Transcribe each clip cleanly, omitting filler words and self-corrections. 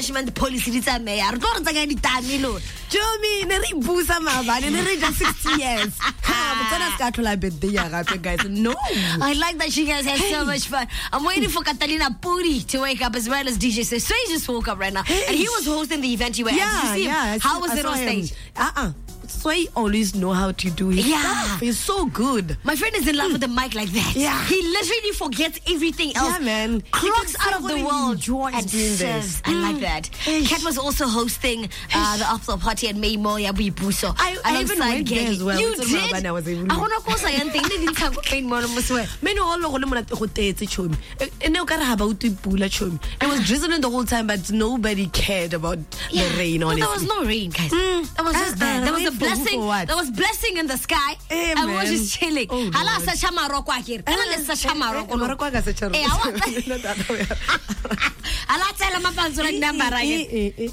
management policy di tsamaya re tlo re tsaka ditame lo Jomi ne re busa mabane ne re just 60 years botona ska tlola birthday ya gape guys. No, I like that you guys had so much fun. I'm waiting for Catalina Puri to wake up as well as DJ Sway. Sway just woke up right now and he was hosting the event you were at. Did you see him? How was it on stage? Sway always know how to do his stuff. He's so good. My friend is in love with the mic like that. Yeah. He literally forgets everything else. Yeah, man. Clocks out of the world and serves. I like that. Kat was also hosting the after party at May Moya Buibuso. I even went there as well. You did? I want to call Sayan thing. Didn't have May Moya Muswe. Meno all over the hotel chomi. And no cara about to pula chomi. It was drizzling the whole time, but nobody cared about the rain. Honestly, there was no rain, guys. That was just that. There was a blessing. There was blessing in the sky. Hey, and we were just chilling. Hala sa chama roko here. Kana le sa chama roko. Maroko ga sa charo. Hala tsela mapanzo like number right.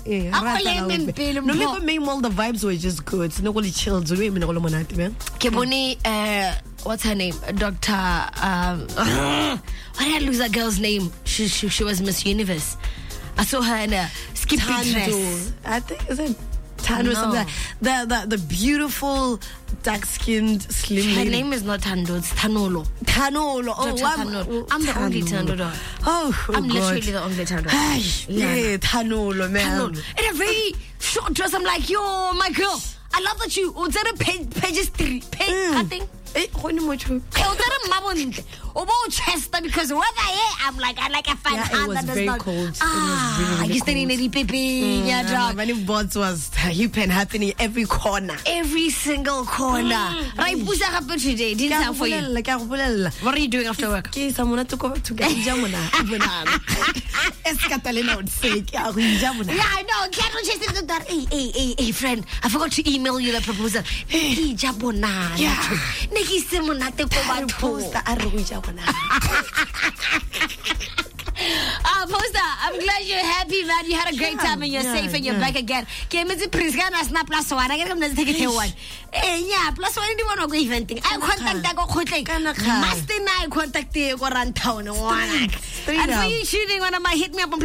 No me go make all the vibes were just good. No go chilled. We me no go monate man. Ke bone what's her name? Dr. Why did I lose that girl's name? She was Miss Universe. I saw her in a skippy dress. I think is it Tando or something. The beautiful dark-skinned slim lady. Her name is not Tando, it's Tanolo. Tanolo. Oh, I'm the only Tando. I'm literally the only Tando. Yeah, Tanolo, man. In a very short dress, I'm like, yo, my girl, I love that you. Was that a pages 3? Cutting? Chester because whether I'm like I like a fine hand. It was very cold. It was really cold. Many bots was hip and happening every corner. Every single corner. Right, what's happened today? Didn't have for you. What are you doing after work? Okay, someone to go to get Jamuna. Catalina would say, yeah, I know. Hey, friend, I forgot to email you the proposal. Hey, Jabona. Nikki Simonate Poster. Poster, I'm glad you're happy, man. You had a great time and you're safe and you're back again. Came into Prisgana snap plus one. I get them to take it one. Yeah, plus one anyone or go eventing. I contact that go quickly. Must I contact the Guarantown one. And for you shooting one of my hit me up on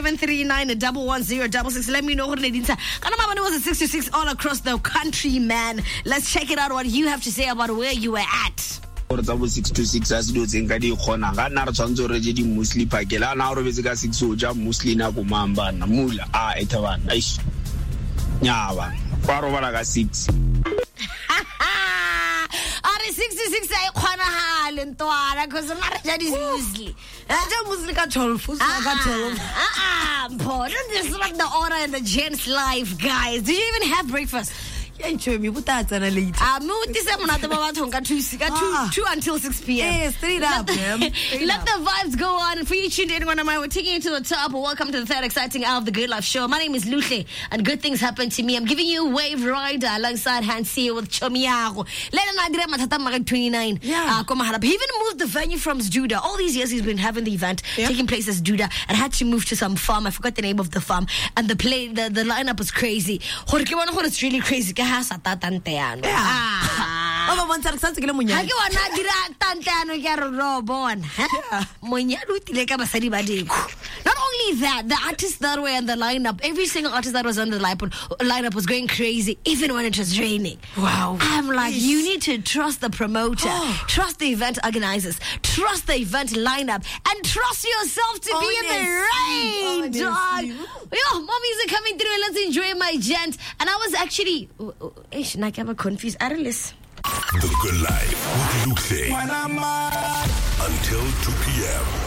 +26739 let me know what it is. Kanamama was a 66 all across the country, man. Let's check it out what you have to say about where you were at. Or tsa bo 626 as do tsenga di khona ga nna re tshwantse re je di musli phakela na re betse ka 6 o ja musli na go mamba na mula etabana aish nyawa kwa ro bala ka 6 are 66 ai khona hale ntwana cuz na re ja di musli ja musli ka 12 ka 12 important this is like the order in the gents life, guys. Did you even have breakfast? Enjoy me, but that's later. Me this morning 2 until 6 p.m. Straight up, man. Let the vibes go on. For you tuned in, one of mine, we're taking you to the top. Welcome to the third exciting hour of the Good Life Show. My name is Luhle, and good things happen to me. I'm giving you Wave Rider alongside Hansi with Chomiago. Let an idea matata 29. Yeah. He even moved the venue from Judah. All these years he's been having the event taking place as Judah, and had to move to some farm. I forgot the name of the farm. And the lineup was crazy. It's really crazy. Yeah. Not only that, the artists that were in the lineup, every single artist that was on the lineup was going crazy, even when it was raining. Wow. I'm like, you need to trust the promoter, trust the event organizers, trust the event lineup, and trust yourself to be in the rain, dog. Yo, more music coming through. Let's enjoy my gent. And I was actually, I'm confused. I don't listen. The Good Life with Luke. Until 2 p.m.